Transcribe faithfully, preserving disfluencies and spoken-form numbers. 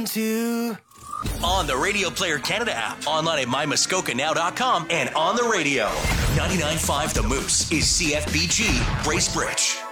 to... On the Radio Player Canada app, online at my muskoka now dot com, and on the radio. ninety-nine point five The Moose is C F B G Bracebridge.